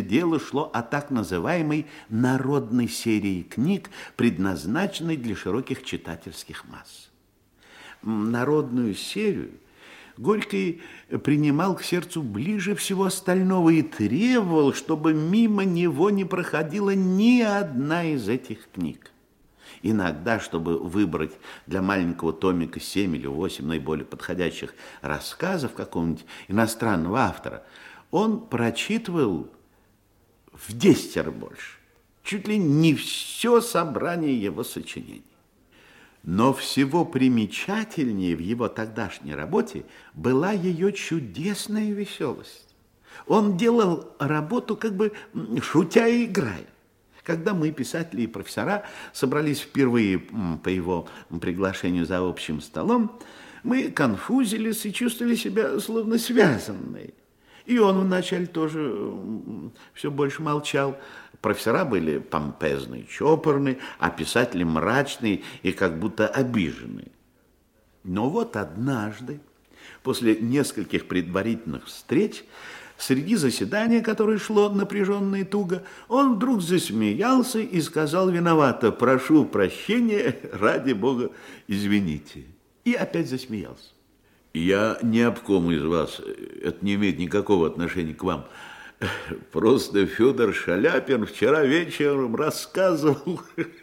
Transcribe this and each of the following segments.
дело шло о так называемой народной серии книг, предназначенной для широких читательских масс. Народную серию Горький принимал к сердцу ближе всего остального и требовал, чтобы мимо него не проходила ни одна из этих книг. Иногда, чтобы выбрать для маленького томика 7 или 8 наиболее подходящих рассказов какого-нибудь иностранного автора, он прочитывал в 10 раз больше, чуть ли не все собрание его сочинений. Но всего примечательнее в его тогдашней работе была ее чудесная веселость. Он делал работу как бы шутя и играя. Когда мы, писатели и профессора, собрались впервые по его приглашению за общим столом, мы конфузились и чувствовали себя словно связанные. И он вначале тоже все больше молчал. Профессора были помпезные, чопорные, а писатели мрачные и как будто обиженные. Но вот однажды, после нескольких предварительных встреч, среди заседания, которое шло напряженно и туго, он вдруг засмеялся и сказал виновато: «Прошу прощения, ради Бога, извините». И опять засмеялся. «Я ни об ком из вас, это не имеет никакого отношения к вам. Просто Федор Шаляпин вчера вечером рассказывал,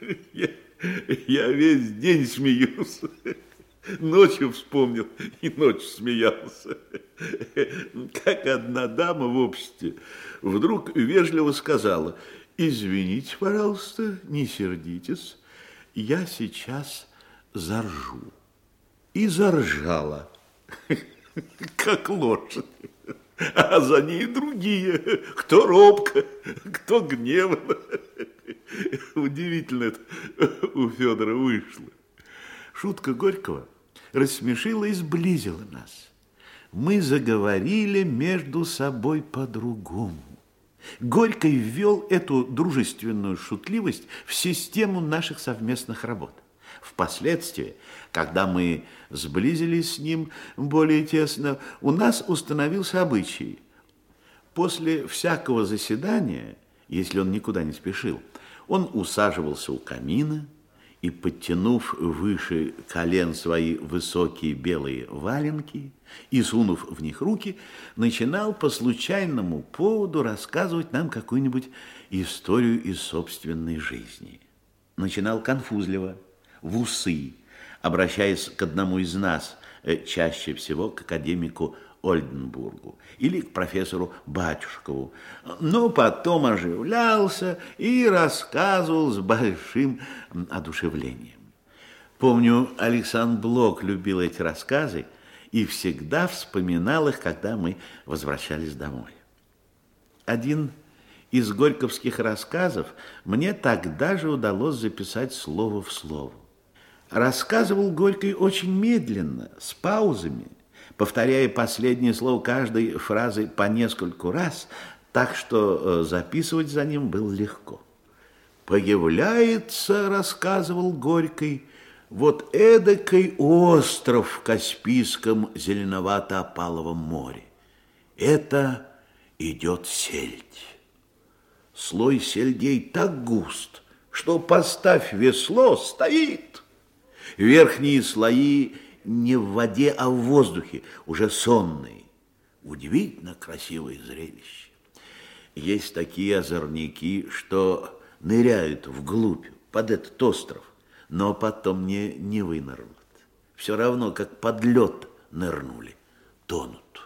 я весь день смеюсь, ночью вспомнил и ночью смеялся. Как одна дама в обществе вдруг вежливо сказала: извините, пожалуйста, не сердитесь, я сейчас заржу». И заржала, как лошадь. А за ней другие, кто робко, кто гневно. Удивительно это у Федора вышло. Шутка Горького рассмешила и сблизила нас. Мы заговорили между собой по-другому. Горький ввел эту дружественную шутливость в систему наших совместных работ. Впоследствии, когда мы сблизились с ним более тесно, у нас установился обычай. После всякого заседания, если он никуда не спешил, он усаживался у камина и, подтянув выше колен свои высокие белые валенки и сунув в них руки, начинал по случайному поводу рассказывать нам какую-нибудь историю из собственной жизни. Начинал конфузливо, в усы, обращаясь к одному из нас, чаще всего к академику Ольденбургу или к профессору Батюшкову, но потом оживлялся и рассказывал с большим одушевлением. Помню, Александр Блок любил эти рассказы и всегда вспоминал их, когда мы возвращались домой. Один из горьковских рассказов мне тогда же удалось записать слово в слово. Рассказывал Горький очень медленно, с паузами, повторяя последнее слово каждой фразы по нескольку раз, так что записывать за ним было легко. «Появляется, — рассказывал Горький, — вот эдакой остров в Каспийском зеленовато-опаловом море. Это идет сельдь. Слой сельдей так густ, что, поставь весло, стоит. Верхние слои не в воде, а в воздухе, уже сонные. Удивительно красивое зрелище. Есть такие озорники, что ныряют вглубь, под этот остров, но потом не вынырнут. Все равно, как под лед нырнули, тонут».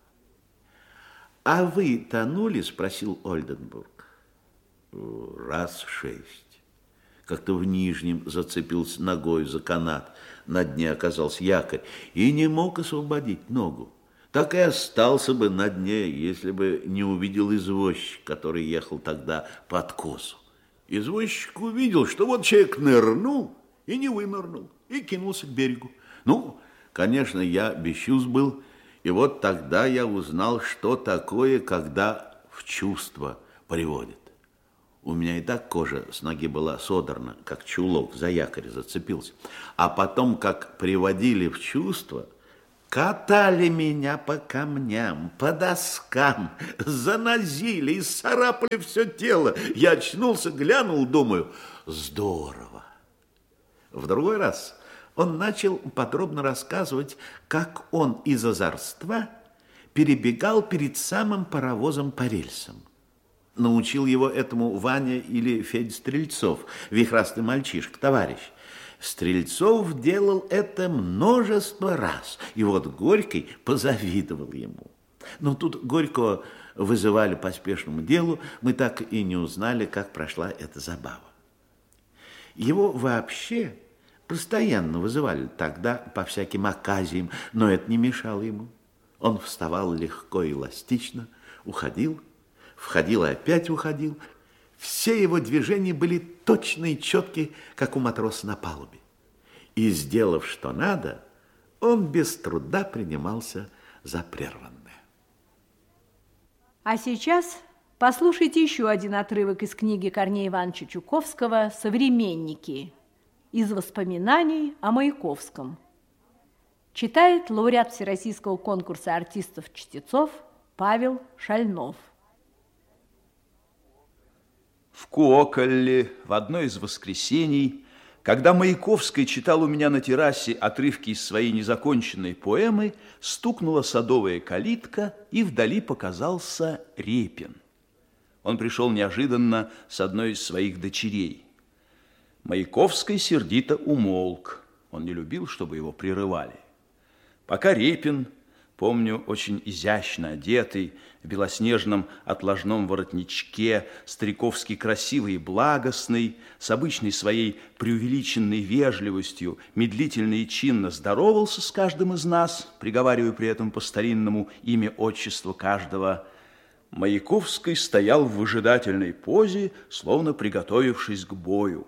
«А вы тонули?» – спросил Ольденбург. «Раз 6. Как-то в Нижнем зацепился ногой за канат, на дне оказался якорь и не мог освободить ногу. Так и остался бы на дне, если бы не увидел извозчик, который ехал тогда по откосу. Извозчик увидел, что вот человек нырнул и не вынырнул, и кинулся к берегу. Ну, конечно, я без чувств был, и вот тогда я узнал, что такое, когда в чувство приводит. У меня и так кожа с ноги была содрана, как чулок, за якорь зацепился. А потом, как приводили в чувство, Катали меня по камням, по доскам, занозили и царапали все тело. Я очнулся, глянул, думаю, здорово. В другой раз он начал подробно рассказывать, как он из озорства перебегал перед самым паровозом по рельсам. Научил его этому Ваня или Федя Стрельцов, вихрастый мальчишка, товарищ. Стрельцов делал это множество раз, и вот Горький позавидовал ему. Но тут Горького вызывали по спешному делу, мы так и не узнали, как прошла эта забава. Его вообще постоянно вызывали тогда по всяким оказиям, но это не мешало ему. Он вставал легко и эластично, уходил, входил и опять уходил. Все его движения были точные и четкие, как у матроса на палубе. И, сделав что надо, он без труда принимался за прерванное. А сейчас послушайте еще один отрывок из книги Корнея Ивановича Чуковского «Современники» из воспоминаний о Маяковском. Читает лауреат Всероссийского конкурса артистов-чтецов Павел Шальнов. В Куоколле в одно из воскресений, когда Маяковский читал у меня на террасе отрывки из своей незаконченной поэмы, стукнула садовая калитка, и вдали показался Репин. Он пришел неожиданно с одной из своих дочерей. Маяковский сердито умолк. Он не любил, чтобы его прерывали. Пока Репин, помню, очень изящно одетый, в белоснежном отложном воротничке, стариковски красивый и благостный, с обычной своей преувеличенной вежливостью, медлительно и чинно здоровался с каждым из нас, приговаривая при этом по-старинному имя, отчество каждого. Маяковский стоял в выжидательной позе, словно приготовившись к бою.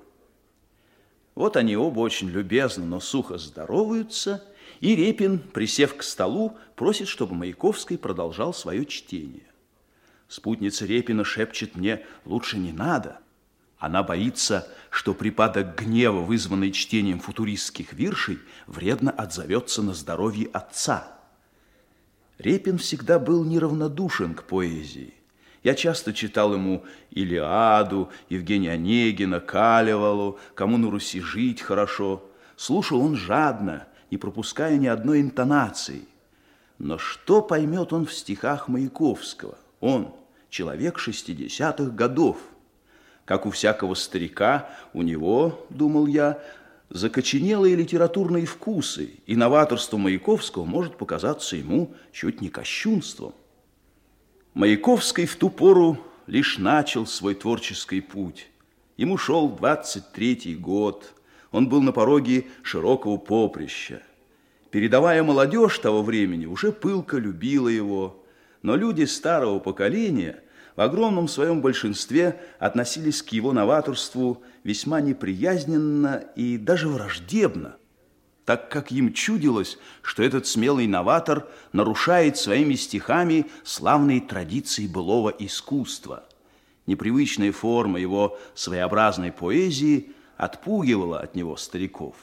Вот они оба очень любезно, но сухо здороваются, и Репин, присев к столу, просит, чтобы Маяковский продолжал свое чтение. Спутница Репина шепчет мне: лучше не надо. Она боится, что припадок гнева, вызванный чтением футуристских виршей, вредно отзовется на здоровье отца. Репин всегда был неравнодушен к поэзии. Я часто читал ему Илиаду, Евгения Онегина, Калевалу, «Кому на Руси жить хорошо». Слушал он жадно, не пропуская ни одной интонации. Но что поймет он в стихах Маяковского? Он, человек 60-х годов. Как у всякого старика, у него, думал я, закоченелые литературные вкусы, и новаторство Маяковского может показаться ему чуть не кощунством. Маяковский в ту пору лишь начал свой творческий путь. Ему шел 23-й год. Он был на пороге широкого поприща. Передовая молодежь того времени уже пылко любила его, но люди старого поколения в огромном своем большинстве относились к его новаторству весьма неприязненно и даже враждебно, так как им чудилось, что этот смелый новатор нарушает своими стихами славные традиции былого искусства. Непривычная форма его своеобразной поэзии отпугивала от него стариков.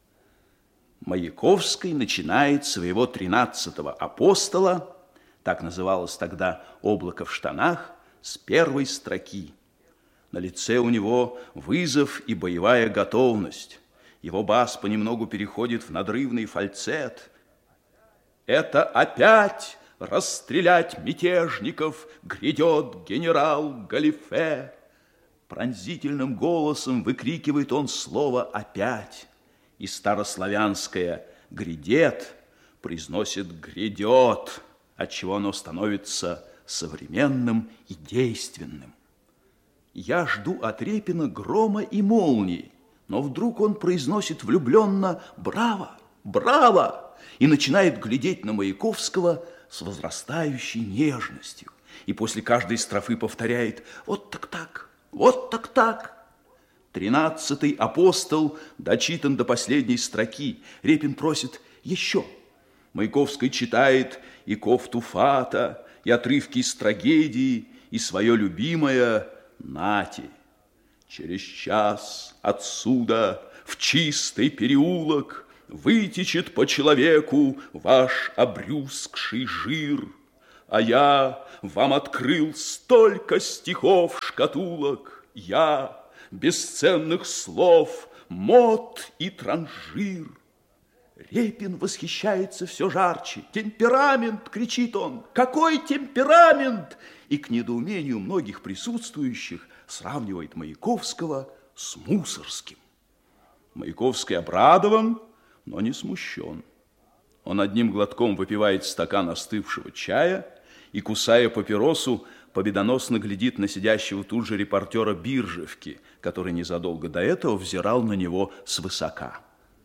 Маяковский начинает своего 13-го апостола, так называлось тогда «Облако в штанах», с первой строки. На лице у него вызов и боевая готовность. Его бас понемногу переходит в надрывный фальцет. «Это опять расстрелять мятежников грядет генерал Галифе». Пронзительным голосом выкрикивает он слово «опять». И старославянское «грядет» произносит «грядет», отчего оно становится современным и действенным. Я жду от Репина грома и молнии, но вдруг он произносит влюбленно «браво! Браво!» и начинает глядеть на Маяковского с возрастающей нежностью. И после каждой строфы повторяет «вот так-так, вот так-так». 13-й апостол дочитан до последней строки. Репин просит еще. Маяковский читает и кофту Фата, и отрывки из трагедии, и свое любимое «Нати». Через час отсюда в чистый переулок вытечет по человеку ваш обрюзгший жир. А я вам открыл столько стихов шкатулок, я бесценных слов, мод и транжир. Репин восхищается все жарче. «Темперамент!» — кричит он. «Какой темперамент!» И к недоумению многих присутствующих сравнивает Маяковского с Мусорским. Маяковский обрадован, но не смущен. Он одним глотком выпивает стакан остывшего чая и, кусая папиросу, победоносно глядит на сидящего тут же репортера Биржевки, который незадолго до этого взирал на него свысока.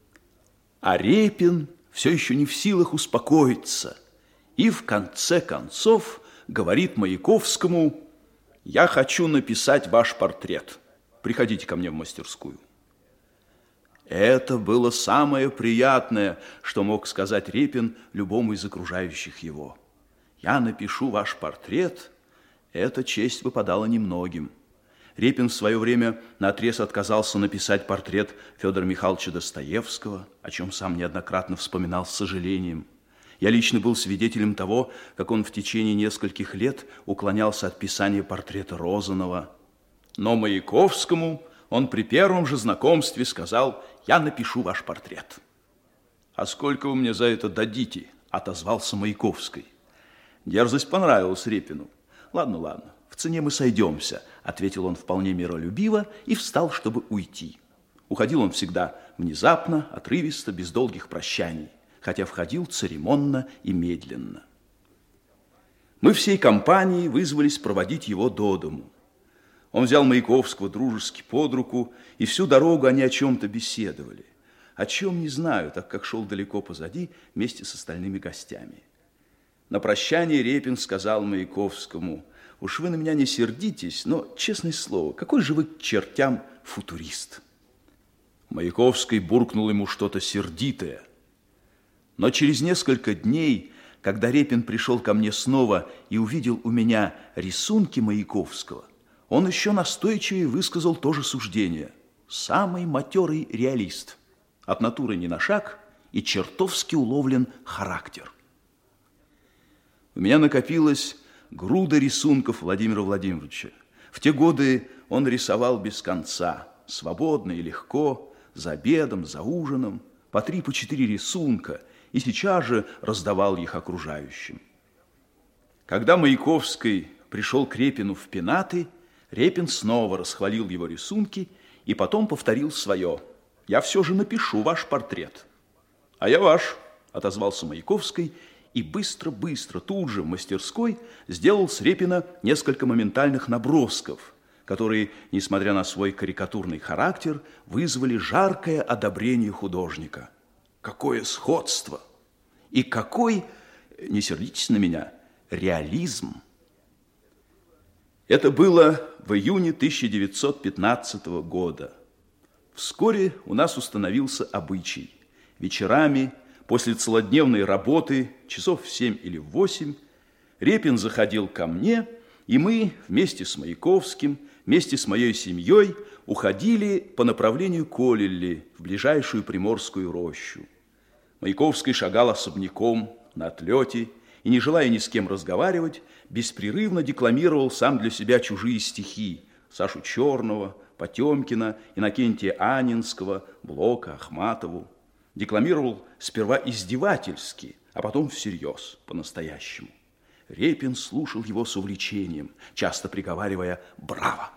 А Репин все еще не в силах успокоиться и в конце концов говорит Маяковскому: «Я хочу написать ваш портрет. Приходите ко мне в мастерскую». Это было самое приятное, что мог сказать Репин любому из окружающих его. «Я напишу ваш портрет». Эта честь выпадала немногим. Репин в свое время наотрез отказался написать портрет Федора Михайловича Достоевского, о чем сам неоднократно вспоминал с сожалением. Я лично был свидетелем того, как он в течение нескольких лет уклонялся от писания портрета Розанова. Но Маяковскому он при первом же знакомстве сказал: «Я напишу ваш портрет». «А сколько вы мне за это дадите?» – отозвался Маяковский. Дерзость понравилась Репину. «Ладно, в цене мы сойдемся», – ответил он вполне миролюбиво и встал, чтобы уйти. Уходил он всегда внезапно, отрывисто, без долгих прощаний, хотя входил церемонно и медленно. Мы всей компанией вызвались проводить его до дому. Он взял Маяковского дружески под руку, и всю дорогу они о чем-то беседовали. О чем, не знаю, так как шел далеко позади вместе с остальными гостями. На прощание Репин сказал Маяковскому: «Уж вы на меня не сердитесь, но, честное слово, какой же вы к чертям футурист». Маяковский буркнул ему что-то сердитое. Но через несколько дней, когда Репин пришел ко мне снова и увидел у меня рисунки Маяковского, он еще настойчивее высказал то же суждение. Самый матерый реалист. От натуры ни на шаг и чертовски уловлен характер. У меня накопилась груда рисунков Владимира Владимировича. В те годы он рисовал без конца, свободно и легко, за обедом, за ужином, по 3, по 4 рисунка, и сейчас же раздавал их окружающим. Когда Маяковский пришел к Репину в пенаты, Репин снова расхвалил его рисунки и потом повторил свое: «Я все же напишу ваш портрет». «А я ваш», – отозвался Маяковский, и быстро-быстро тут же в мастерской сделал с Репина несколько моментальных набросков, которые, несмотря на свой карикатурный характер, вызвали жаркое одобрение художника. Какое сходство! И какой, не сердитесь на меня, реализм! Это было в июне 1915 года. Вскоре у нас установился обычай. Вечерами, после целодневной работы, часов в 7 или в 8, Репин заходил ко мне, и мы вместе с Маяковским, вместе с моей семьей уходили по направлению Колелли в ближайшую Приморскую рощу. Маяковский шагал особняком на отлете и, не желая ни с кем разговаривать, беспрерывно декламировал сам для себя чужие стихи: Сашу Черного, Потемкина, Иннокентия Анинского, Блока, Ахматову. Декламировал сперва издевательски, а потом всерьез, по-настоящему. Репин слушал его с увлечением, часто приговаривая «Браво!».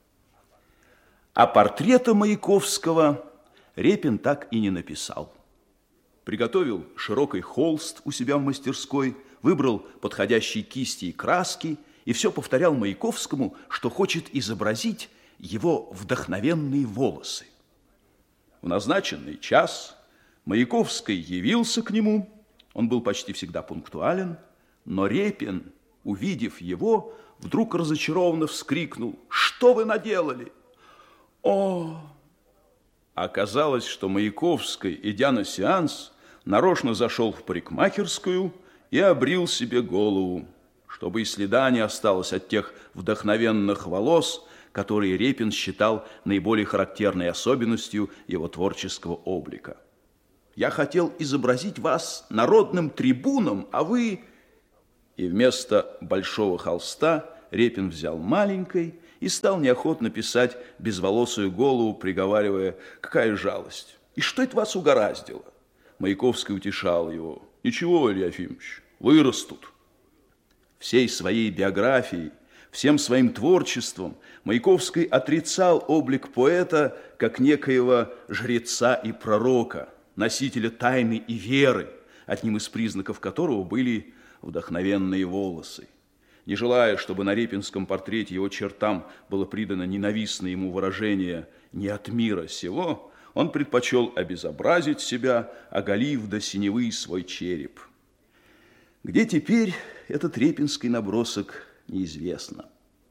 А портрета Маяковского Репин так и не написал. Приготовил широкий холст у себя в мастерской, выбрал подходящие кисти и краски и все повторял Маяковскому, что хочет изобразить его вдохновенные волосы. В назначенный час Маяковский явился к нему, он был почти всегда пунктуален, но Репин, увидев его, вдруг разочарованно вскрикнул: «Что вы наделали?» «О!» Оказалось, что Маяковский, идя на сеанс, нарочно зашел в парикмахерскую и обрил себе голову, чтобы и следа не осталось от тех вдохновенных волос, которые Репин считал наиболее характерной особенностью его творческого облика. Я хотел изобразить вас народным трибуном, а вы... И вместо большого холста Репин взял маленький и стал неохотно писать безволосую голову, приговаривая: какая жалость! И что это вас угораздило? Маяковский утешал его: ничего, Илья Ефимович, вырастут. Всей своей биографией, всем своим творчеством Маяковский отрицал облик поэта как некоего жреца и пророка, носителя тайны и веры, одним из признаков которого были вдохновенные волосы. Не желая, чтобы на репинском портрете его чертам было придано ненавистное ему выражение «не от мира сего», он предпочел обезобразить себя, оголив до синевы свой череп. Где теперь этот репинский набросок, неизвестно.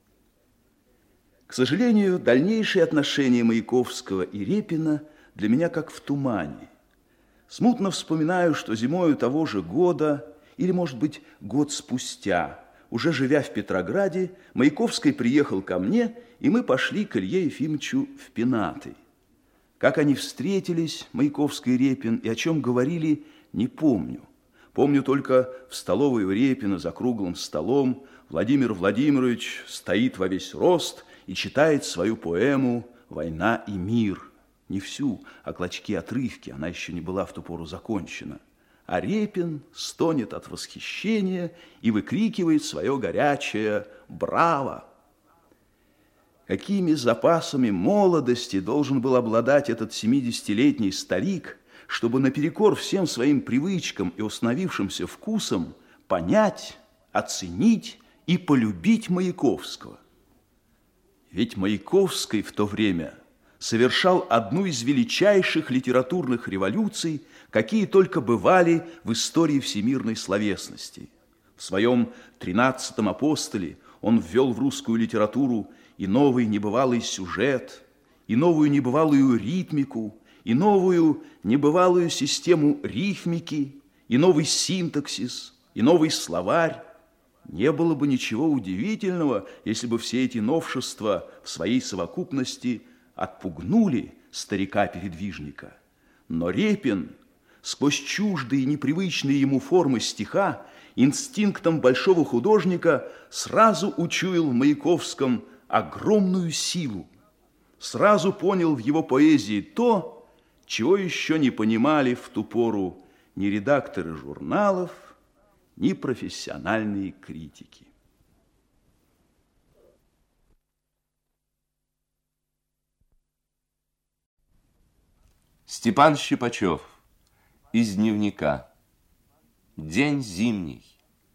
К сожалению, дальнейшие отношения Маяковского и Репина для меня как в тумане. Смутно вспоминаю, что зимою того же года, или, может быть, год спустя, уже живя в Петрограде, Маяковский приехал ко мне, и мы пошли к Илье Ефимовичу в пенаты. Как они встретились, Маяковский и Репин, и о чем говорили, не помню. Помню только в столовой у Репина за круглым столом Владимир Владимирович стоит во весь рост и читает свою поэму «Война и мир». Не всю, а клочки отрывки, она еще не была в ту пору закончена. А Репин стонет от восхищения и выкрикивает свое горячее «Браво!». Какими запасами молодости должен был обладать этот 70-летний старик, чтобы наперекор всем своим привычкам и установившимся вкусам понять, оценить и полюбить Маяковского. Ведь Маяковский в то время совершал одну из величайших литературных революций, какие только бывали в истории всемирной словесности. В своем «13-м апостоле» он ввел в русскую литературу и новый небывалый сюжет, и новую небывалую ритмику, и новую небывалую систему рифмики, и новый синтаксис, и новый словарь. Не было бы ничего удивительного, если бы все эти новшества в своей совокупности отпугнули старика-передвижника. Но Репин, сквозь чуждые и непривычные ему формы стиха, инстинктом большого художника сразу учуял в Маяковском огромную силу, сразу понял в его поэзии то, чего еще не понимали в ту пору ни редакторы журналов, ни профессиональные критики. Степан Щипачев. Из дневника. День зимний.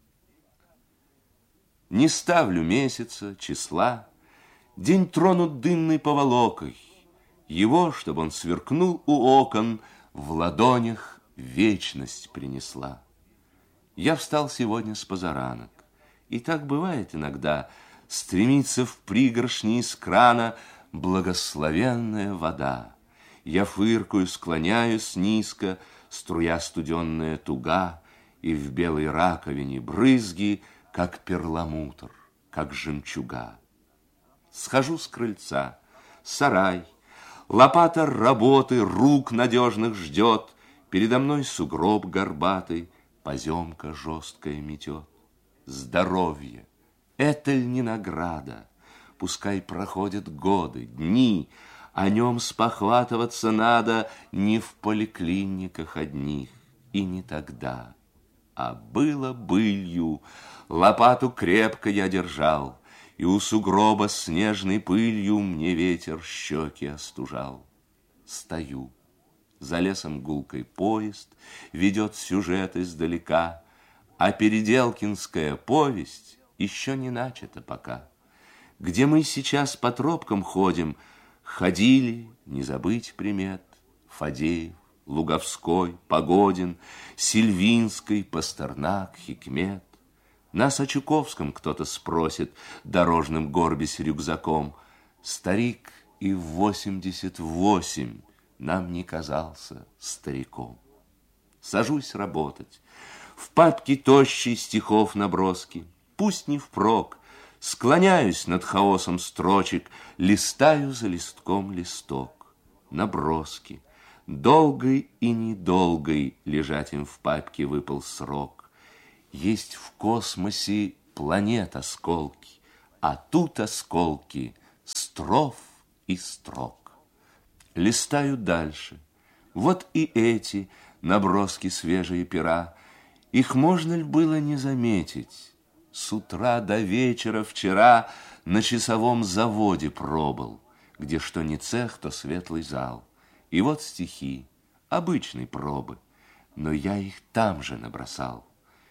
Не ставлю месяца, числа. День тронут дымной поволокой. Его, чтобы он сверкнул у окон, в ладонях вечность принесла. Я встал сегодня с позаранок. И так бывает иногда. Стремится в пригоршни из крана благословенная вода. Я фыркаю, склоняюсь низко, струя студенная туга, и в белой раковине брызги, как перламутр, как жемчуга. Схожу с крыльца, сарай, лопата работы рук надежных ждет, передо мной сугроб горбатый, поземка жесткая метет. Здоровье, это ль не награда? Пускай проходят годы, дни, о нем спохватываться надо не в поликлиниках одних, и не тогда. А было былью, лопату крепко я держал, и у сугроба снежной пылью мне ветер щеки остужал. Стою, за лесом гулкой поезд ведет сюжет издалека, а Переделкинская повесть еще не начата пока. Где мы сейчас по тропкам ходим, ходили, не забыть примет, Фадеев, Луговской, Погодин, Сильвинский, Пастернак, Хикмет. Нас о Чуковском кто-то спросит, дорожным горбясь рюкзаком. Старик и в 88 нам не казался стариком. Сажусь работать. В папке тощей стихов наброски, пусть не впрок, склоняюсь над хаосом строчек, листаю за листком листок. Наброски, долгой и недолгой лежать им в папке выпал срок. Есть в космосе планет осколки, а тут осколки строф и строк. Листаю дальше. Вот и эти наброски свежие пера. Их можно ли было не заметить? С утра до вечера вчера на часовом заводе пробыл, где что ни цех, то светлый зал. И вот стихи, обычной пробы, но я их там же набросал.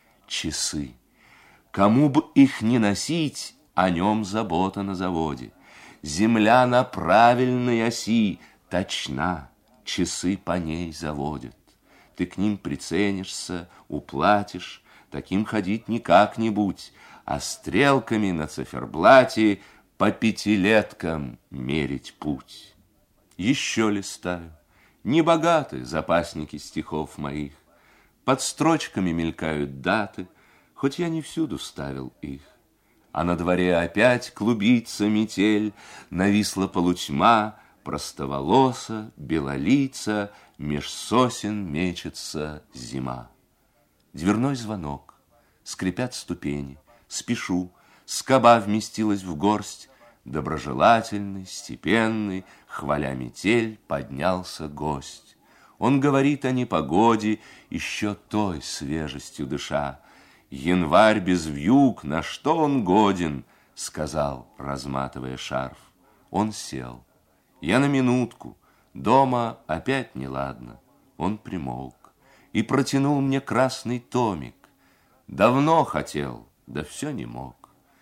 Часы. Кому бы их не носить, о нем забота на заводе. Земля на правильной оси, точна, часы по ней заводят. Ты к ним приценишься, уплатишь, таким ходить не как-нибудь, а стрелками на циферблате по пятилеткам мерить путь. Еще листаю. Небогаты запасники стихов моих. Под строчками мелькают даты, хоть я не всюду ставил их. А на дворе опять клубится метель, нависла полутьма, простоволоса, белолица, меж сосен мечется зима. Дверной звонок, скрипят ступени, спешу, скоба вместилась в горсть. Доброжелательный, степенный, хваля метель, поднялся гость. Он говорит о непогоде, еще той свежестью дыша. Январь без вьюг, на что он годен, сказал, разматывая шарф. Он сел. Я на минутку, дома опять неладно. Он примолк и протянул мне красный томик. Давно хотел, да все не мог.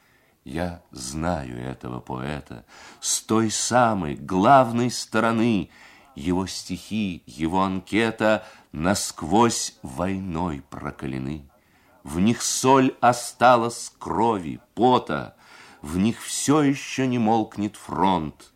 Я знаю этого поэта с той самой главной стороны. Его стихи, его анкета насквозь войной прокалены. В них соль осталась крови, пота, в них все еще не молкнет фронт.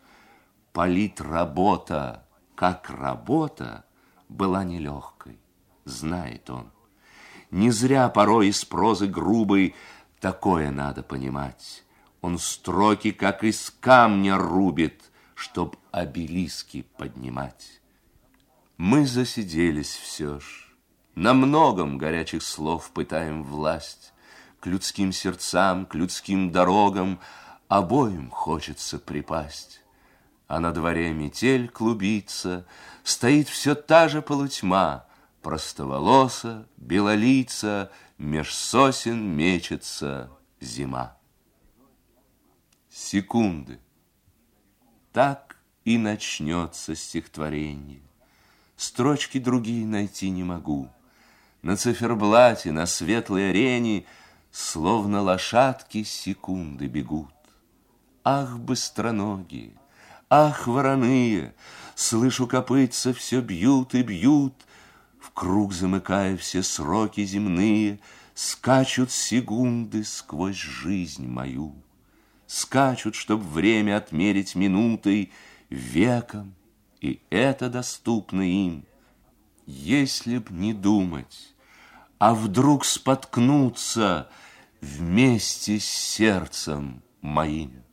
Политработа, как работа, была нелегкой, знает он. Не зря порой из прозы грубой такое надо понимать. Он строки, как из камня, рубит, чтоб обелиски поднимать. Мы засиделись все ж. На многом горячих слов пытаем власть. К людским сердцам, к людским дорогам обоим хочется припасть. А на дворе метель клубится, стоит все та же полутьма, простоволоса, белолица, меж сосен мечется зима. Секунды. Так и начнется стихотворение. Строчки другие найти не могу. На циферблате, на светлой арене словно лошадки секунды бегут. Ах, быстроногие, ах, вороные, слышу, копытца все бьют и бьют, в круг замыкая все сроки земные, скачут секунды сквозь жизнь мою. Скачут, чтоб время отмерить минутой, веком, и это доступно им. Если б не думать, а вдруг споткнуться вместе с сердцем моим.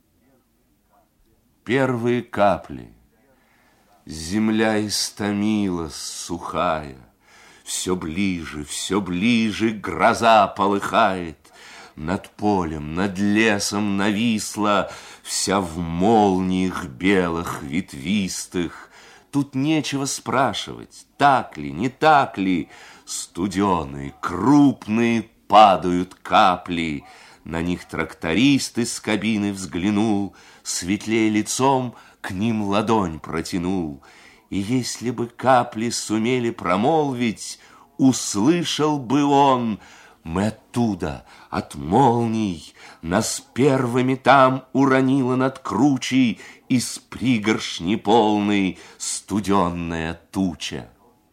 Первые капли. Земля истомилась сухая, все ближе гроза полыхает. Над полем, над лесом нависла, вся в молниях белых ветвистых. Тут нечего спрашивать, так ли, не так ли. Студеные, крупные падают капли. На них тракторист из кабины взглянул, светлее лицом к ним ладонь протянул. И если бы капли сумели промолвить, услышал бы он: мы оттуда, от молний, нас первыми там уронила над кручей из пригоршни полной студенная туча.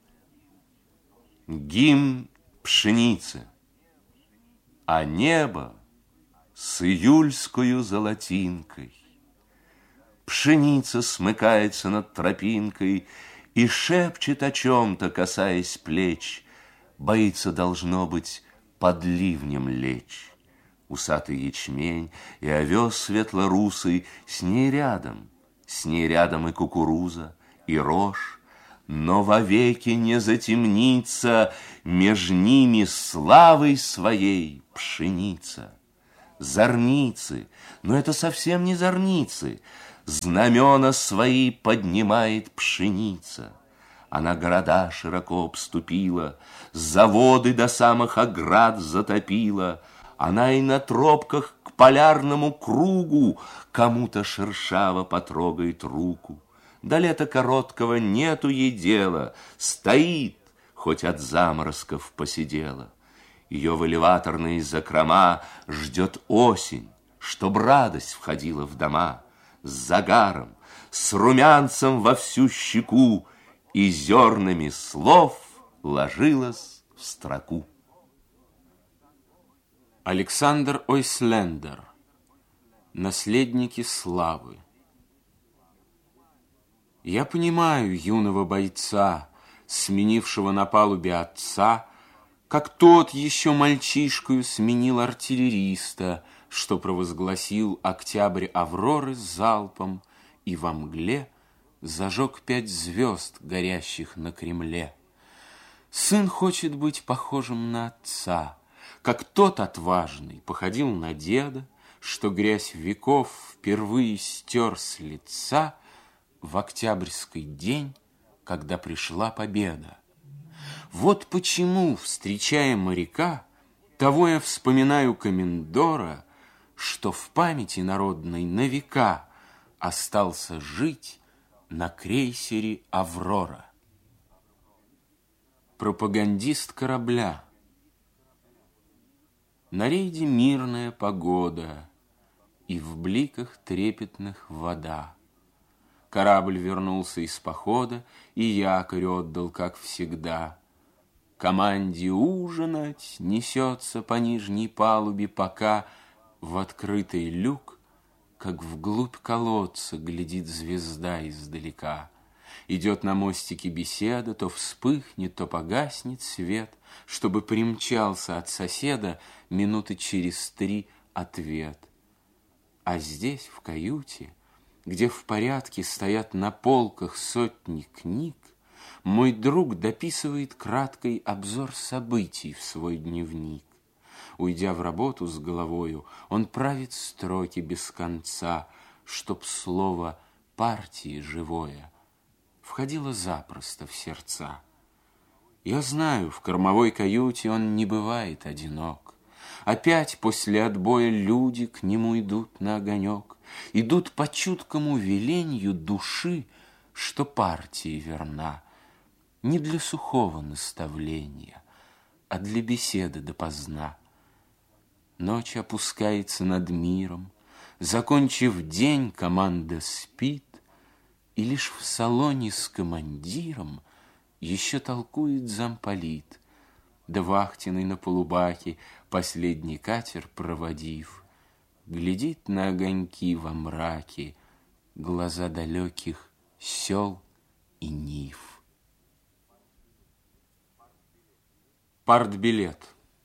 Гимн пшеницы, а небо с июльскою золотинкой. Пшеница смыкается над тропинкой и шепчет о чем-то, касаясь плеч. Боится, должно быть, под ливнем лечь. Усатый ячмень и овес светлорусый с ней рядом и кукуруза, и рожь. но вовеки не затемнится меж ними славой своей пшеница. Зорницы, но это совсем не зорницы, знамена свои поднимает пшеница. Она города широко обступила, заводы до самых оград затопила. Она и на тропках к полярному кругу кому-то шершаво потрогает руку. До лета короткого нету ей дела, стоит, хоть от заморозков посидела. Ее в элеваторные закрома ждет осень, чтоб радость входила в дома. С загаром, с румянцем во всю щеку и зернами слов ложилась в строку. Александр Ойслендер. Наследники славы. Я понимаю юного бойца, сменившего на палубе отца, как тот еще мальчишкою сменил артиллериста, что провозгласил октябрь Авроры залпом и во мгле зажег 5 звезд, горящих на Кремле. Сын хочет быть похожим на отца, как тот отважный походил на деда, что грязь веков впервые стер с лица в октябрьский день, когда пришла победа. Вот почему, встречая моряка, того я вспоминаю комендора, что в памяти народной на века остался жить на крейсере «Аврора». Пропагандист корабля. На рейде мирная погода, и в бликах трепетных вода. Корабль вернулся из похода, и якорь отдал, как всегда. Команде ужинать несется по нижней палубе, пока в открытый люк, как вглубь колодца, глядит звезда издалека. Идет на мостике беседа, то вспыхнет, то погаснет свет, чтобы примчался от соседа минуты через 3 ответ. А здесь, в каюте, где в порядке стоят на полках сотни книг, мой друг дописывает краткий обзор событий в свой дневник. Уйдя в работу с головою, он правит строки без конца, чтоб слово «партии» живое входило запросто в сердца. Я знаю, в кормовой каюте он не бывает одинок. Опять после отбоя люди к нему идут на огонек, идут по чуткому веленью души, что партии верна, не для сухого наставления, а для беседы допоздна. Ночь опускается над миром, закончив день, команда спит, и лишь в салоне с командиром еще толкует замполит, да вахтенный на полубаке, последний катер проводив, глядит на огоньки во мраке глаза далеких сел и нив. Партбилет.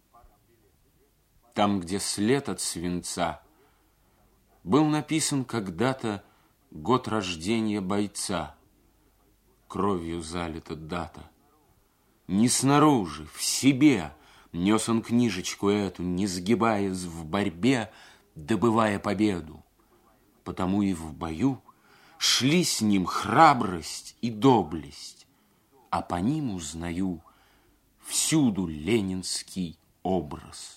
Там, где след от свинца, был написан когда-то год рождения бойца. Кровью залита дата. Не снаружи, в себе нес он книжечку эту, не сгибаясь в борьбе, добывая победу. Потому и в бою шли с ним храбрость и доблесть, а по ним узнаю всюду ленинский образ.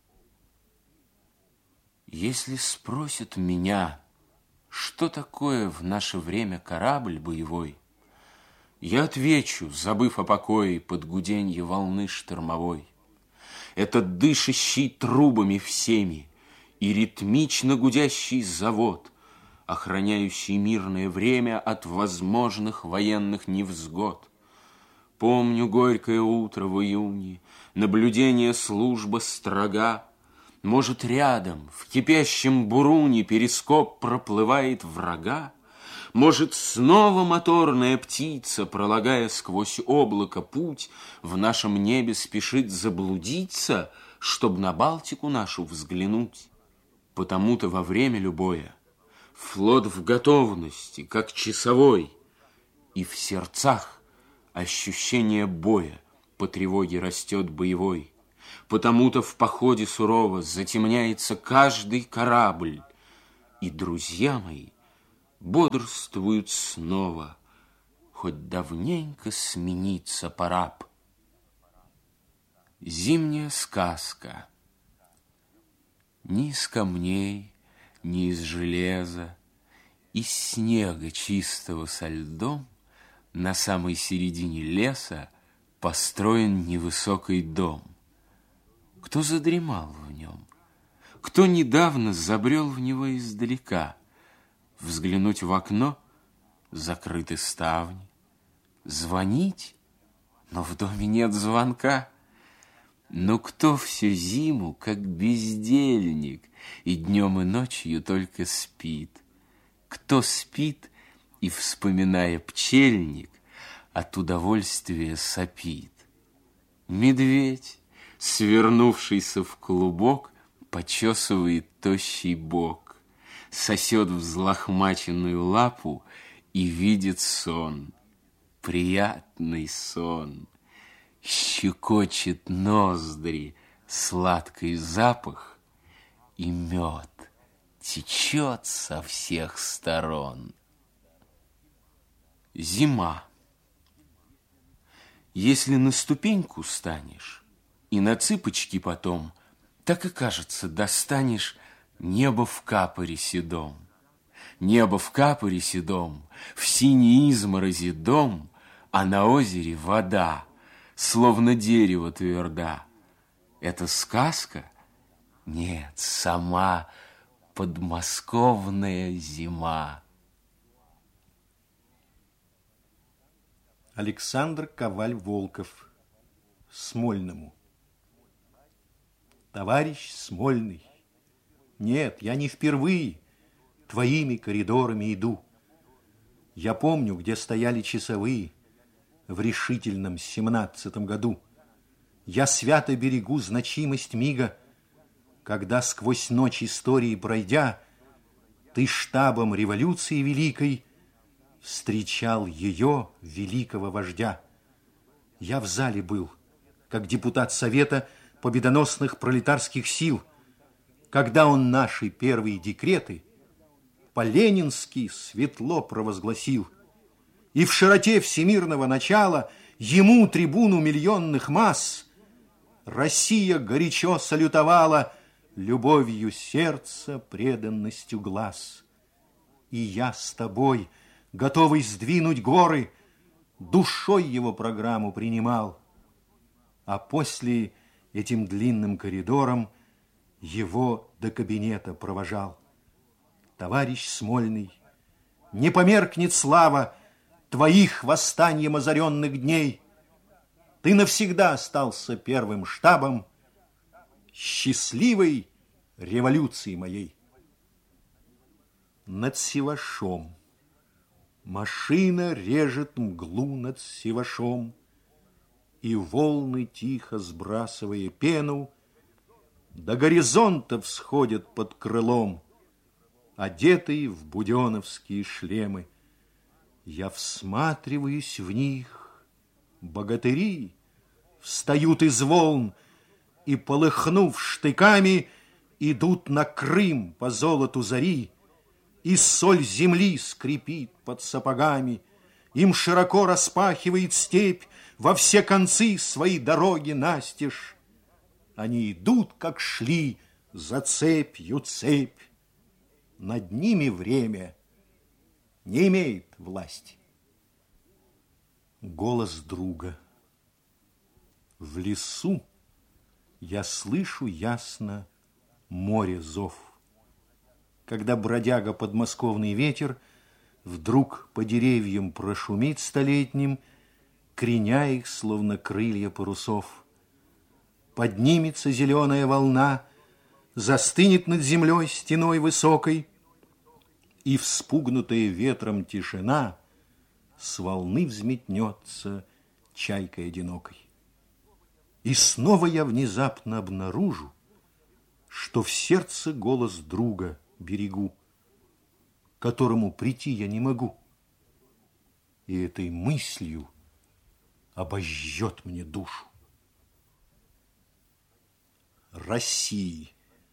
Если спросят меня, что такое в наше время корабль боевой, я отвечу, забыв о покое под гуденье волны штормовой. Это дышащий трубами всеми и ритмично гудящий завод, охраняющий мирное время от возможных военных невзгод. Помню горькое утро в июне, наблюдение служба строга. Может, рядом, в кипящем буруне, перископ проплывает врага? Может, снова моторная птица, пролагая сквозь облако путь, в нашем небе спешит заблудиться, чтоб на Балтику нашу взглянуть? Потому-то во время любое флот в готовности, как часовой, и в сердцах ощущение боя по тревоге растет боевой. Потому-то в походе сурово затемняется каждый корабль. И друзья мои бодрствуют снова, хоть давненько смениться пора б. Зимняя сказка. Ни из камней, ни из железа, из снега чистого со льдом на самой середине леса построен невысокий дом. Кто задремал в нем? Кто недавно забрел в него издалека? Взглянуть в окно — закрыты ставни. Звонить? Но в доме нет звонка. Но кто всю зиму, как бездельник, и днем, и ночью только спит? Кто спит и, вспоминая пчельник, от удовольствия сопит? Медведь, свернувшийся в клубок, почесывает тощий бок, сосет взлохмаченную лапу и видит сон, приятный сон. Щекочет ноздри сладкий запах, и мед течет со всех сторон. Зима. Если на ступеньку станешь и на цыпочки потом, так и кажется, достанешь небо в капоре седом. Небо в капоре седом, в синей изморози дом, а на озере вода, словно дерево тверда. Это сказка? Нет, сама подмосковная зима. Александр Коваль-Волков. Смольному. Товарищ Смольный, нет, я не впервые твоими коридорами иду. Я помню, где стояли часовые в решительном 17-м году. Я свято берегу значимость мига, когда сквозь ночь истории пройдя, ты штабом революции великой встречал ее, великого вождя. Я в зале был, как депутат Совета победоносных пролетарских сил, когда он наши первые декреты по-ленински светло провозгласил. И в широте всемирного начала ему, трибуну миллионных масс, Россия горячо салютовала любовью сердца, преданностью глаз. И я с тобой, готовый сдвинуть горы, душой его программу принимал, а после этим длинным коридором его до кабинета провожал. Товарищ Смольный, не померкнет слава твоих восстанием озаренных дней. Ты навсегда остался первым штабом счастливой революции моей. Над Севашом машина режет мглу над Севашом, и волны, тихо сбрасывая пену, до горизонта всходят под крылом, одетые в буденовские шлемы. Я всматриваюсь в них, богатыри встают из волн и, полыхнув штыками, идут на Крым по золоту зари, и соль земли скрипит под сапогами, им широко распахивает степь во все концы свои дороги настежь. Они идут, как шли, за цепью цепь. Над ними время не имеет власти. Голос друга. В лесу я слышу ясно море зов. Когда бродяга подмосковный ветер вдруг по деревьям прошумит столетним, креня их, словно крылья парусов. Поднимется зеленая волна, застынет над землей стеной высокой, и вспугнутая ветром тишина с волны взметнется чайкой одинокой. И снова я внезапно обнаружу, что в сердце голос друга берегу, к которому прийти я не могу. И этой мыслью обожжет мне душу. России,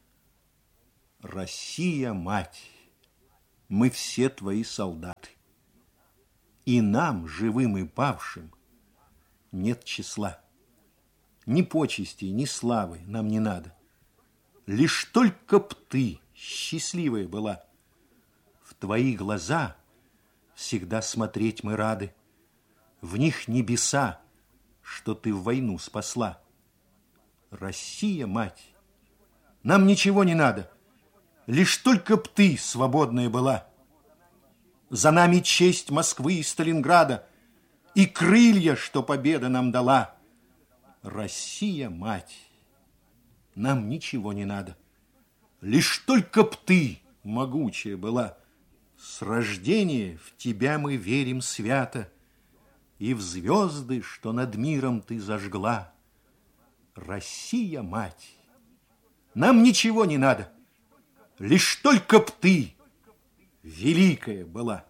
Россия, мать, мы все твои солдаты, и нам, живым и павшим, нет числа. Ни почестей, ни славы нам не надо. Лишь только б ты счастливая была. В твои глаза всегда смотреть мы рады. В них небеса, что ты в войну спасла. Россия, мать, нам ничего не надо. Лишь только б ты свободная была. За нами честь Москвы и Сталинграда и крылья, что победа нам дала. Россия, мать, нам ничего не надо. Лишь только б ты могучая была. С рождения в тебя мы верим свято, и в звезды, что над миром ты зажгла. Россия, мать, нам ничего не надо. Лишь только б ты великая была.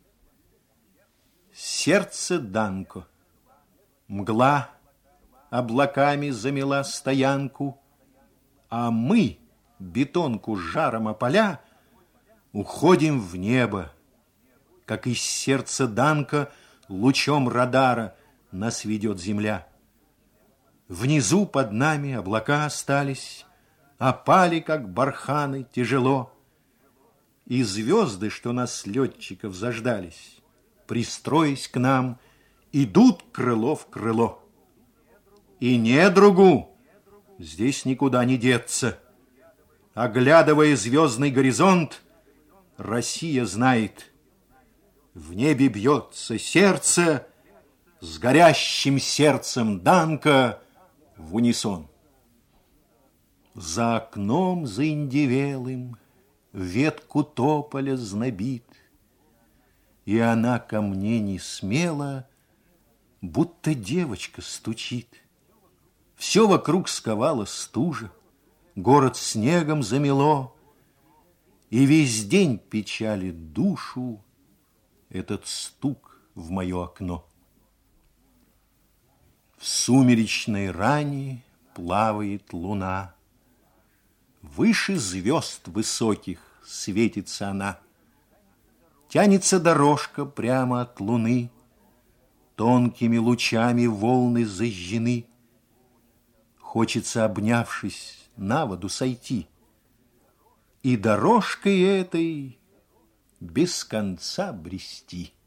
Сердце Данко. Мгла облаками замела стоянку, а мы, бетонку жаром опаля, уходим в небо, как из сердца Данко лучом радара нас ведет земля. Внизу под нами облака остались, опали, как барханы, тяжело, и звезды, что нас летчиков заждались, пристроясь к нам, идут крыло в крыло. И недругу здесь никуда не деться. Оглядывая звездный горизонт, Россия знает, в небе бьется сердце с горящим сердцем Данко в унисон. За окном заиндевелым ветку тополя знобит, и она ко мне не смело, будто девочка стучит. Все вокруг сковало стужа, город снегом замело, и весь день печалит душу этот стук в мое окно. В сумеречной ране плавает луна, выше звезд высоких светится она. Тянется дорожка прямо от луны, тонкими лучами волны зажжены. Хочется, обнявшись, на воду сойти, и дорожкой этой без конца брести.